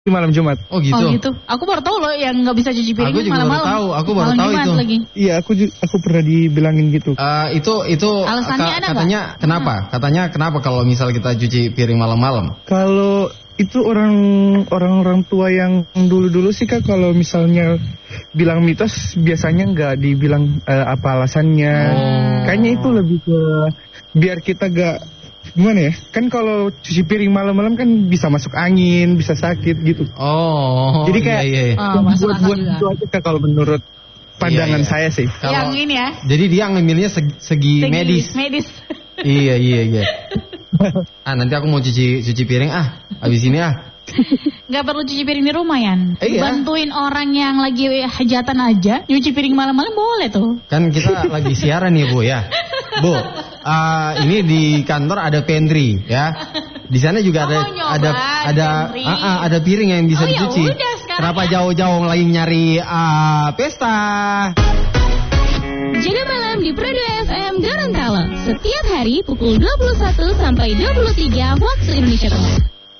malam Jumat. Oh gitu. Oh gitu. Aku baru tahu loh yang nggak bisa cuci piring malam-malam. Aku baru tahu itu. Lagi. Iya, aku pernah dibilangin gitu. Itu alasannya ada katanya gak? Kenapa? Katanya kenapa kalau misal kita cuci piring malam-malam? Kalau itu orang tua yang dulu sih Kak, kalau misalnya bilang mitos biasanya nggak dibilang apa alasannya. Kayaknya itu lebih ke biar kita gak gimana ya? Kan kalau cuci piring malam-malam kan bisa masuk angin, bisa sakit gitu. Oh. Jadi kayak masuk akal buat itu aja Kak, kalau menurut pandangan saya sih. Yang ini ya. Jadi dia ngambilnya segi medis. Iya. Nanti aku mau cuci piring habis ini Gak perlu cuci piring di rumah ya. Bantuin orang yang lagi hajatan aja, nyuci piring malam-malam boleh tuh. Kan kita lagi siaran nih Bu ya. Bu, ini di kantor ada pantry ya. Di sana juga ada piring yang bisa dicuci. Kenapa jauh-jauh lagi nyari pesta? Jaga malam di Pro 2 FM Gorontalo. Setiap hari pukul 21 sampai 23 waktu Indonesia Tengah.